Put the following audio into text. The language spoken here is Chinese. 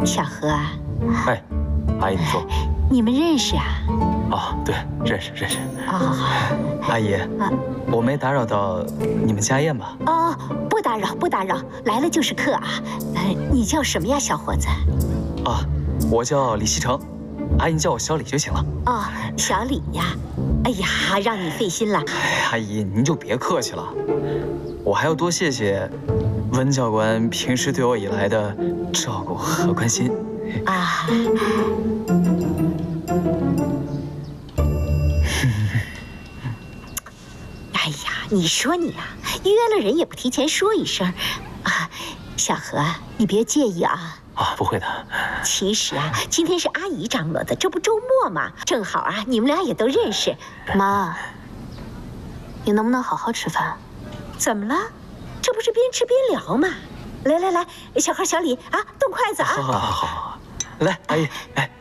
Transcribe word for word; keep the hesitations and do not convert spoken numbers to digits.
小何啊， 哎，阿姨，你说。 你们认识啊？ 哦，对，认识认识。 哦，好好。 阿姨，啊，我没打扰到你们家宴吧？ 哦，不打扰，不打扰，来了就是客啊。呃，你叫什么呀，小伙子？ 啊，我叫李西成，阿姨叫我小李就行了。 哦，小李呀。哎呀，让你费心了。 哎，阿姨您就别客气了，我还要多谢谢温教官平时对我以来的照顾和关心。 啊。哎呀，你说你啊，约了人也不提前说一声啊！小何，你别介意啊。 啊，不会的。 其实啊，今天是阿姨张罗的，这不周末嘛，正好啊，你们俩也都认识。 妈，你能不能好好吃饭？ 怎么了？这不是边吃边聊吗？来来来，小何、小李啊，动筷子啊！ 好好好好，来，阿姨，哎。